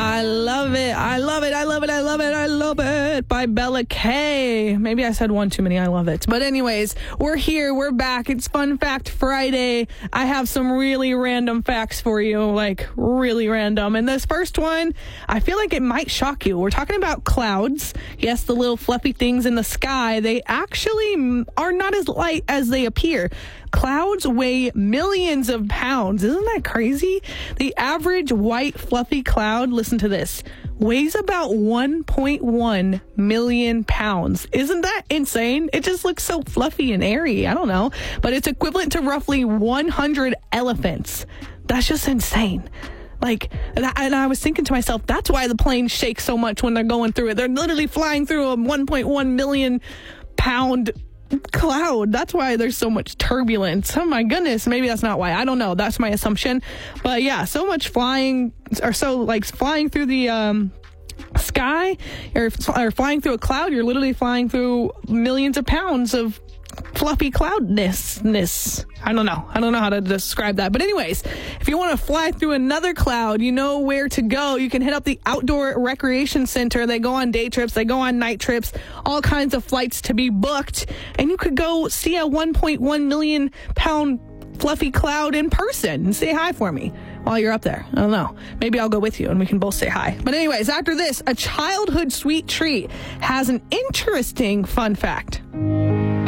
I love it. I love it. I love it. I love it. I love it. By Bella K. Maybe I said one too many. I love it. But anyways, we're here. We're back. It's Fun Fact Friday. I have some really random facts for you, like really random. And this first one, I feel like it might shock you. We're talking about clouds. Yes, the little fluffy things in the sky. They actually are not as light as they appear. Clouds weigh millions of pounds. Isn't that crazy? The average white fluffy cloud, listen to this, weighs about 1.1 million pounds. Isn't that insane? It just looks so fluffy and airy. I don't know. But it's equivalent to roughly 100 elephants. That's just insane. Like, and I was thinking to myself, that's why the planes shake so much when they're going through it. They're literally flying through a 1.1 million pound cloud. That's why there's so much turbulence. Oh my goodness. Maybe that's not why. I don't know. That's my assumption. But yeah, so much flying, or so like flying through the sky or flying through a cloud. You're literally flying through millions of pounds of fluffy cloudness. I don't know how to describe that. But anyways, if you want to fly through another cloud, you know where to go. You can hit up the Outdoor Recreation Center. They go on day trips. They go on night trips. All kinds of flights to be booked. And you could go see a 1.1 million pound fluffy cloud in person and say hi for me while you're up there. I don't know. Maybe I'll go with you and we can both say hi. But anyways, after this, a childhood sweet treat has an interesting fun fact.